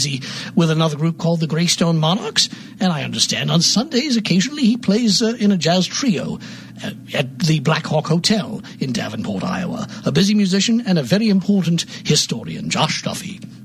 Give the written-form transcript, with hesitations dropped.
with another group called the Greystone Monarchs, and I understand on Sundays occasionally he plays in a jazz trio at the Black Hawk Hotel in Davenport, Iowa. A busy musician and a very important historian, Josh Duffy.